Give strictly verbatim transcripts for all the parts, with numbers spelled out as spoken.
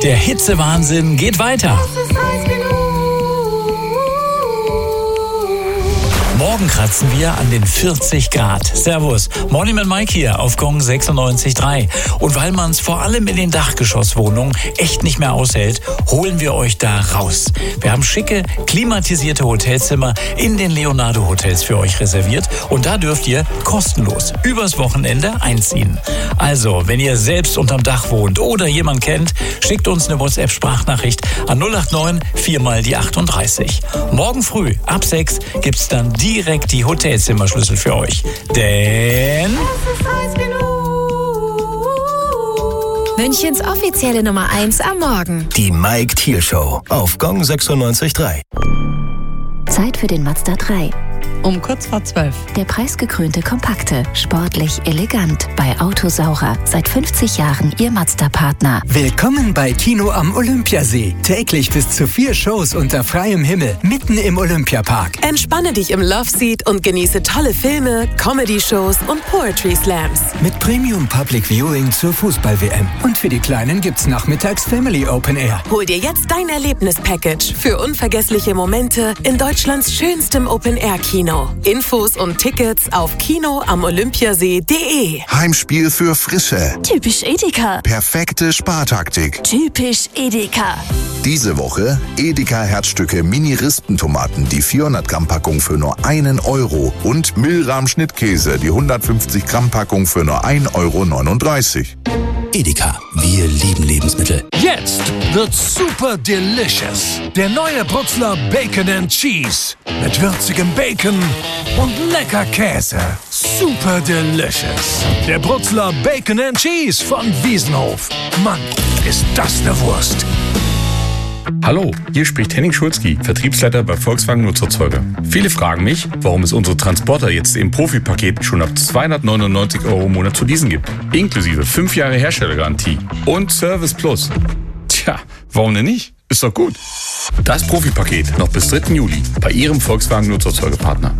Der Hitzewahnsinn geht weiter. Morgen kratzen wir an den vierzig Grad. Servus, Morning mit Mike hier auf Gong sechsundneunzig Komma drei. Und weil man es vor allem in den Dachgeschosswohnungen echt nicht mehr aushält, holen wir euch da raus. Wir haben schicke, klimatisierte Hotelzimmer in den Leonardo Hotels für euch reserviert. Und da dürft ihr kostenlos übers Wochenende einziehen. Also, wenn ihr selbst unterm Dach wohnt oder jemand kennt, schickt uns eine WhatsApp-Sprachnachricht an null acht neun vier mal die achtunddreißig. Morgen früh ab sechs gibt's dann direkt die Hotelzimmerschlüssel für euch. Denn Münchens offizielle Nummer eins am Morgen. Die Mike Thiel Show auf Gong sechsundneunzig Komma drei. Zeit für den Mazda drei. Um kurz vor zwölf. Der preisgekrönte Kompakte, sportlich, elegant, bei Autosaurer. Seit fünfzig Jahren Ihr Mazda-Partner. Willkommen bei Kino am Olympiasee. Täglich bis zu vier Shows unter freiem Himmel, mitten im Olympiapark. Entspanne dich im Loveseat und genieße tolle Filme, Comedy-Shows und Poetry Slams. Mit Premium Public Viewing zur Fußball-W M. Und für die Kleinen gibt's nachmittags Family Open Air. Hol dir jetzt dein Erlebnis-Package für unvergessliche Momente in Deutschlands schönstem Open-Air-Kino. Infos und Tickets auf kino am olympiasee punkt de. Heimspiel für Frische. Typisch Edeka. Perfekte Spartaktik. Typisch Edeka. Diese Woche Edeka Herzstücke Mini-Rispentomaten, die vierhundert Gramm Packung für nur einen Euro und Milram Schnittkäse, die hundertfünfzig Gramm Packung für nur ein Euro neununddreißig. Edeka, wir lieben Lebensmittel. Jetzt wird's super delicious. Der neue Brutzler Bacon and Cheese. Mit würzigem Bacon und lecker Käse. Super delicious. Der Brutzler Bacon and Cheese von Wiesenhof. Mann, ist das eine Wurst. Hallo, hier spricht Henning Schulzki, Vertriebsleiter bei Volkswagen Nutzerzeuger. Viele fragen mich, warum es unsere Transporter jetzt im Profi-Paket schon ab zweihundertneunundneunzig Euro im Monat zu leasen gibt. Inklusive fünf Jahre Herstellergarantie und Service Plus. Tja, warum denn nicht? Ist doch gut. Das Profi-Paket noch bis dritten Juli bei Ihrem Volkswagen Nutzerzeugerpartner.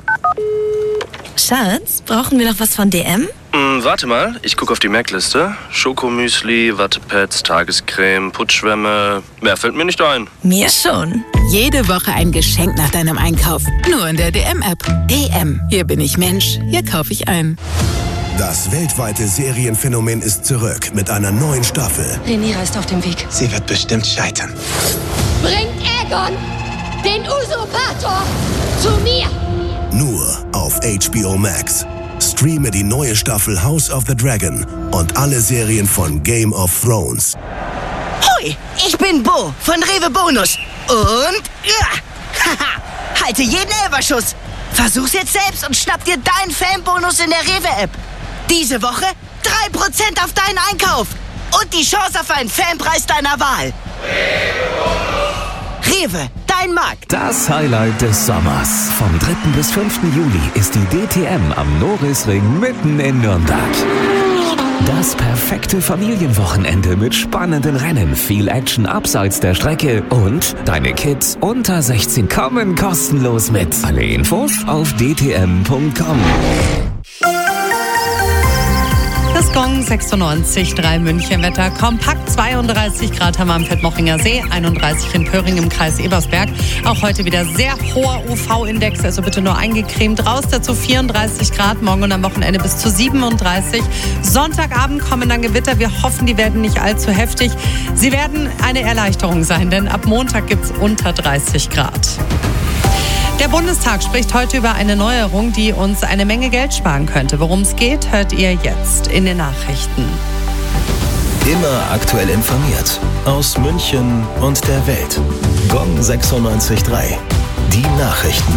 Schatz, brauchen wir noch was von D M? Hm, warte mal, ich gucke auf die Merkliste. Schokomüsli, Wattepads, Tagescreme, Putzschwämme. Mehr fällt mir nicht ein. Mir schon. Jede Woche ein Geschenk nach deinem Einkauf. Nur in der D M-App. D M. Hier bin ich Mensch, hier kaufe ich ein. Das weltweite Serienphänomen ist zurück mit einer neuen Staffel. Rhaenyra ist auf dem Weg. Sie wird bestimmt scheitern. Bringt Aegon, den Usurpator, zu mir! Nur auf H B O Max. Streame die neue Staffel House of the Dragon und alle Serien von Game of Thrones. Hoi, ich bin Bo von Rewe Bonus. Und ja, halte jeden Elferschuss. Versuch's jetzt selbst und schnapp dir deinen Fanbonus in der Rewe-App. Diese Woche drei Prozent auf deinen Einkauf und die Chance auf einen Fanpreis deiner Wahl. Rewe, dein Markt. Das Highlight des Sommers. Vom dritten bis fünften Juli ist die D T M am Norisring mitten in Nürnberg. Das perfekte Familienwochenende mit spannenden Rennen, viel Action abseits der Strecke und deine Kids unter sechzehn kommen kostenlos mit. Alle Infos auf d t m punkt com. Das Gong sechsundneunzig Komma drei München Wetter. Kompakt zweiunddreißig Grad haben wir am Fettmochinger See, einunddreißig in Pöring im Kreis Ebersberg. Auch heute wieder sehr hoher U V-Index, also bitte nur eingecremt raus. Dazu vierunddreißig Grad, morgen und am Wochenende bis zu siebenunddreißig. Sonntagabend kommen dann Gewitter. Wir hoffen, die werden nicht allzu heftig. Sie werden eine Erleichterung sein, denn ab Montag gibt es unter dreißig Grad. Der Bundestag spricht heute über eine Neuerung, die uns eine Menge Geld sparen könnte. Worum es geht, hört ihr jetzt in den Nachrichten. Immer aktuell informiert aus München und der Welt. Gong sechsundneunzig Komma drei. Die Nachrichten.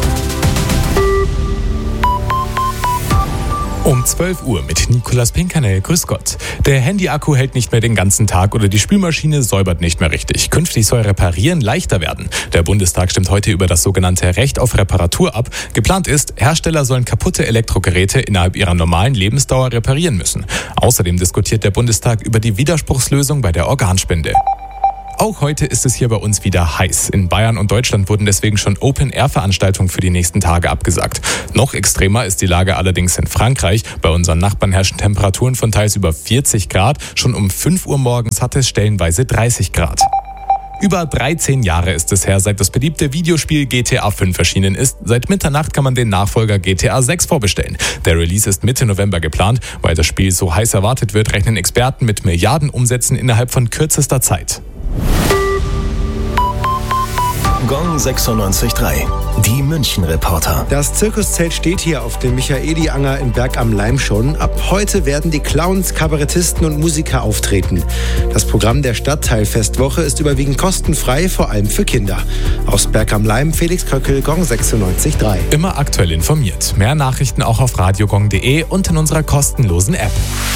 Um zwölf Uhr mit Nicolas Pinkanel. Grüß Gott. Der Handy-Akku hält nicht mehr den ganzen Tag oder die Spülmaschine säubert nicht mehr richtig. Künftig soll Reparieren leichter werden. Der Bundestag stimmt heute über das sogenannte Recht auf Reparatur ab. Geplant ist, Hersteller sollen kaputte Elektrogeräte innerhalb ihrer normalen Lebensdauer reparieren müssen. Außerdem diskutiert der Bundestag über die Widerspruchslösung bei der Organspende. Auch heute ist es hier bei uns wieder heiß. In Bayern und Deutschland wurden deswegen schon Open-Air-Veranstaltungen für die nächsten Tage abgesagt. Noch extremer ist die Lage allerdings in Frankreich. Bei unseren Nachbarn herrschen Temperaturen von teils über vierzig Grad. Schon um fünf Uhr morgens hatte es stellenweise dreißig Grad. Über dreizehn Jahre ist es her, seit das beliebte Videospiel G T A fünf erschienen ist. Seit Mitternacht kann man den Nachfolger G T A sechs vorbestellen. Der Release ist Mitte November geplant. Weil das Spiel so heiß erwartet wird, rechnen Experten mit Milliardenumsätzen innerhalb von kürzester Zeit. Gong sechsundneunzig Komma drei. Die München-Reporter. Das Zirkuszelt steht hier auf dem Michaeli-Anger in Berg am Laim schon. Ab heute werden die Clowns, Kabarettisten und Musiker auftreten. Das Programm der Stadtteilfestwoche ist überwiegend kostenfrei, vor allem für Kinder. Aus Berg am Laim, Felix Köckel, Gong sechsundneunzig Komma drei. Immer aktuell informiert. Mehr Nachrichten auch auf radiogong punkt de und in unserer kostenlosen App.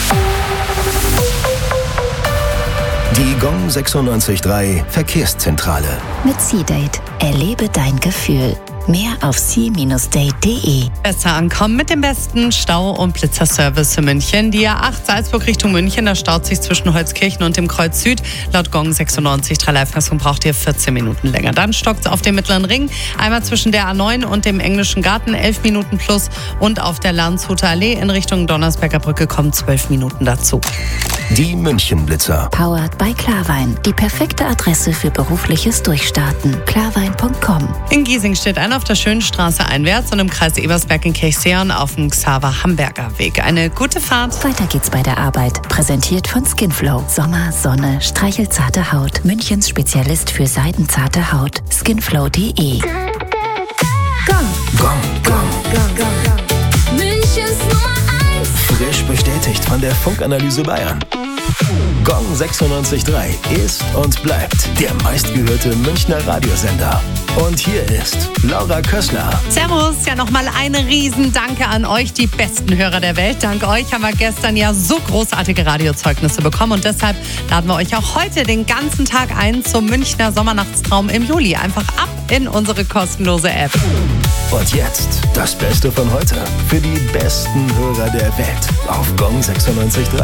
Die Gong sechsundneunzig Komma drei Verkehrszentrale. Mit C-Date. Erlebe dein Gefühl. Mehr auf c Bindestrich date punkt de. Besser ankommen mit dem besten Stau- und Blitzerservice für München. Die A acht Salzburg Richtung München, da staut sich zwischen Holzkirchen und dem Kreuz Süd. Laut Gong sechsundneunzig Komma drei Live-Messung braucht ihr vierzehn Minuten länger. Dann stockt es auf dem Mittleren Ring. Einmal zwischen der A neun und dem Englischen Garten elf Minuten plus. Und auf der Landshuter Allee in Richtung Donnersberger Brücke kommen zwölf Minuten dazu. Die München-Blitzer. Powered by Klarwein. Die perfekte Adresse für berufliches Durchstarten. klarwein punkt com. In Giesing steht einer auf der Schönstraße einwärts und im Kreis Ebersberg in Kirchseon auf dem Xaver-Hamberger Weg. Eine gute Fahrt. Weiter geht's bei der Arbeit. Präsentiert von Skinflow. Sommer, Sonne, streichelzarte Haut. Münchens Spezialist für seidenzarte Haut. skinflow punkt de. Gong. Gong. Gong. Gong, Gong, Gong. Münchens Nummer eins. Frisch bestätigt von der Funkanalyse Bayern. Gong sechsundneunzig Komma drei ist und bleibt der meistgehörte Münchner Radiosender. Und hier ist Laura Kössler. Servus, ja nochmal eine Riesendanke an euch, die besten Hörer der Welt. Dank euch haben wir gestern ja so großartige Radiozeugnisse bekommen und deshalb laden wir euch auch heute den ganzen Tag ein zum Münchner Sommernachtstraum im Juli. Einfach ab in unsere kostenlose App. Und jetzt das Beste von heute für die besten Hörer der Welt auf Gong sechsundneunzig Komma drei.